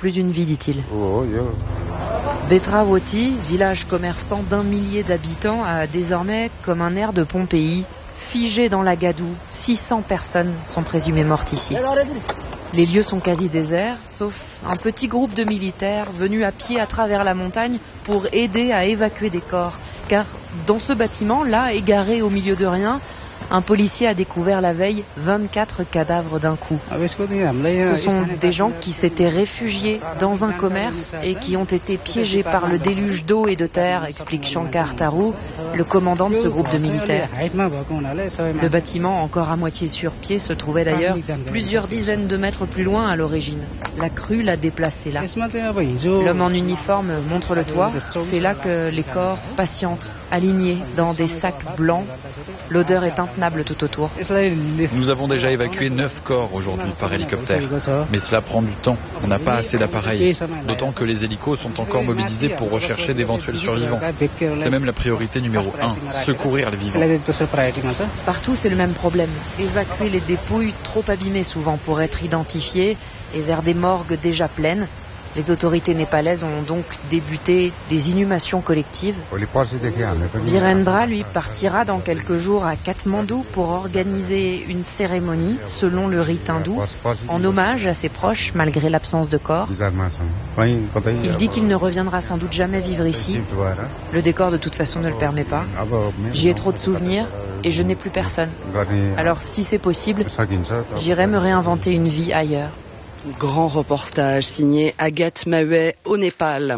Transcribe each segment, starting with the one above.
plus d'une vie, dit-il. Betrawoti, village commerçant d'1 millier d'habitants, a désormais comme un air de Pompéi. Figé dans la gadoue, 600 personnes sont présumées mortes ici. Les lieux sont quasi déserts, sauf un petit groupe de militaires venus à pied à travers la montagne pour aider à évacuer des corps. Car dans ce bâtiment, là, égaré au milieu de rien, un policier a découvert la veille 24 cadavres d'un coup. Ce sont des gens qui s'étaient réfugiés dans un commerce et qui ont été piégés par le déluge d'eau et de terre, explique Shankar Taru, le commandant de ce groupe de militaires. Le bâtiment, encore à moitié sur pied, se trouvait d'ailleurs plusieurs dizaines de mètres plus loin à l'origine. La crue l'a déplacé là. L'homme en uniforme montre le toit. C'est là que les corps patientent, alignés dans des sacs blancs. L'odeur est intenable tout autour. Nous avons déjà évacué 9 corps aujourd'hui par hélicoptère. Mais cela prend du temps. On n'a pas assez d'appareils. D'autant que les hélicos sont encore mobilisés pour rechercher d'éventuels survivants. C'est même la priorité numéro 1, secourir les vivants. Partout, c'est le même problème. Évacuer les dépouilles trop abîmées souvent pour être identifiées et vers des morgues déjà pleines. Les autorités népalaises ont donc débuté des inhumations collectives. Virendra, lui, partira dans quelques jours à Katmandou pour organiser une cérémonie, selon le rite hindou, en hommage à ses proches, malgré l'absence de corps. Il dit qu'il ne reviendra sans doute jamais vivre ici. Le décor, de toute façon, ne le permet pas. J'y ai trop de souvenirs et je n'ai plus personne. Alors, si c'est possible, j'irai me réinventer une vie ailleurs. Grand reportage signé Agathe Maheuet au Népal.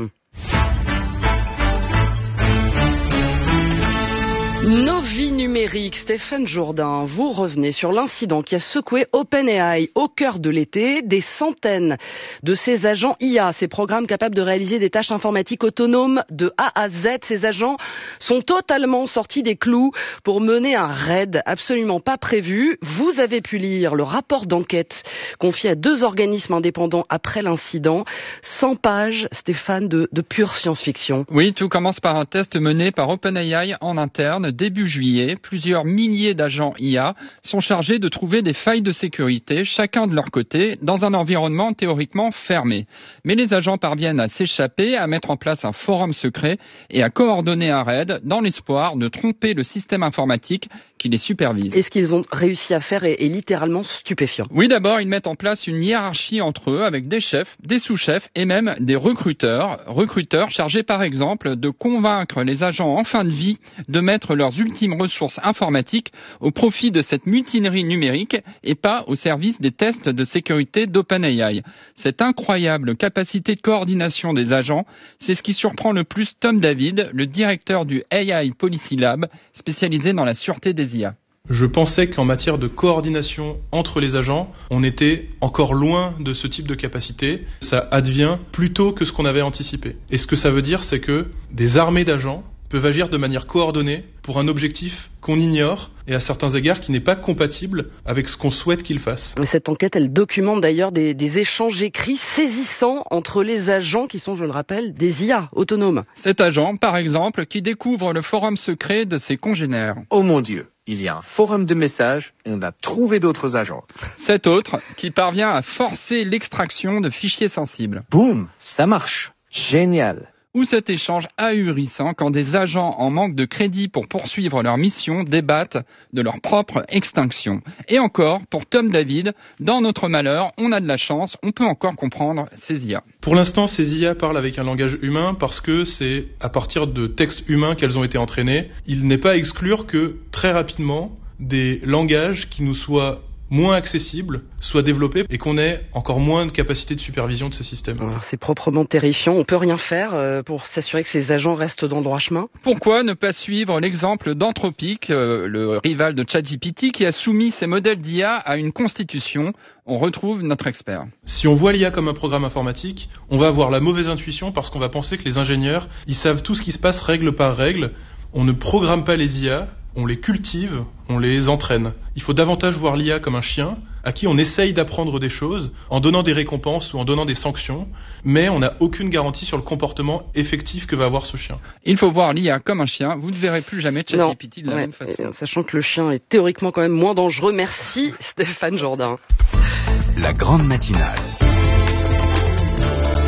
Nos vies numériques, Stéphane Jourdain, vous revenez sur l'incident qui a secoué OpenAI au cœur de l'été. Des centaines de ces agents IA, ces programmes capables de réaliser des tâches informatiques autonomes de A à Z, ces agents sont totalement sortis des clous pour mener un raid absolument pas prévu. Vous avez pu lire le rapport d'enquête confié à 2 organismes indépendants après l'incident. 100 pages, Stéphane, de pure science-fiction. Oui, tout commence par un test mené par OpenAI en interne. Début juillet, plusieurs milliers d'agents IA sont chargés de trouver des failles de sécurité, chacun de leur côté, dans un environnement théoriquement fermé. Mais les agents parviennent à s'échapper, à mettre en place un forum secret et à coordonner un raid dans l'espoir de tromper le système informatique qui les supervise. Et ce qu'ils ont réussi à faire est littéralement stupéfiant. Oui, d'abord, ils mettent en place une hiérarchie entre eux avec des chefs, des sous-chefs et même des recruteurs. Recruteurs chargés par exemple de convaincre les agents en fin de vie de mettre leurs ultimes ressources informatiques au profit de cette mutinerie numérique et pas au service des tests de sécurité d'OpenAI. Cette incroyable capacité de coordination des agents, c'est ce qui surprend le plus Tom David, le directeur du AI Policy Lab, spécialisé dans la sûreté des IA. Je pensais qu'en matière de coordination entre les agents, on était encore loin de ce type de capacité. Ça advient plus tôt que ce qu'on avait anticipé. Et ce que ça veut dire, c'est que des armées d'agents peuvent agir de manière coordonnée pour un objectif qu'on ignore et à certains égards qui n'est pas compatible avec ce qu'on souhaite qu'ils fassent. Cette enquête, elle documente d'ailleurs des échanges écrits saisissants entre les agents qui sont, je le rappelle, des IA autonomes. Cet agent, par exemple, qui découvre le forum secret de ses congénères. Oh mon Dieu, il y a un forum de messages et on a trouvé d'autres agents. Cet autre, qui parvient à forcer l'extraction de fichiers sensibles. Boum, ça marche. Génial. Ou cet échange ahurissant quand des agents en manque de crédit pour poursuivre leur mission débattent de leur propre extinction. Et encore, pour Tom David, dans notre malheur, on a de la chance, on peut encore comprendre ces IA. Pour l'instant, ces IA parlent avec un langage humain parce que c'est à partir de textes humains qu'elles ont été entraînées. Il n'est pas à exclure que, très rapidement, des langages qui nous soient moins accessibles soient développés et qu'on ait encore moins de capacité de supervision de ces systèmes. Alors, c'est proprement terrifiant. On peut rien faire pour s'assurer que ces agents restent dans le droit chemin. Pourquoi ne pas suivre l'exemple d'Anthropic, le rival de ChatGPT, qui a soumis ses modèles d'IA à une constitution? On retrouve notre expert. Si on voit l'IA comme un programme informatique, on va avoir la mauvaise intuition parce qu'on va penser que les ingénieurs, ils savent tout ce qui se passe règle par règle. On ne programme pas les IA, on les cultive, on les entraîne. Il faut davantage voir l'IA comme un chien à qui on essaye d'apprendre des choses en donnant des récompenses ou en donnant des sanctions, mais on n'a aucune garantie sur le comportement effectif que va avoir ce chien. Il faut voir l'IA comme un chien, vous ne verrez plus jamais ChatGPT de la même façon. Sachant que le chien est théoriquement quand même moins dangereux. Merci Stéphane Jourdain. La grande matinale.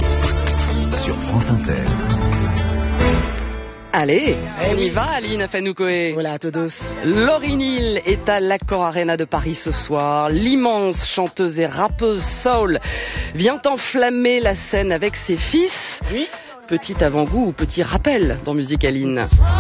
Allez, on y va, Aline Afenoukoé. Voilà, à tous. Lauryn Hill est à l'Accor Arena de Paris ce soir. L'immense chanteuse et rappeuse soul vient enflammer la scène avec ses fils. Oui. Petit avant-goût ou petit rappel dans Musique Aline.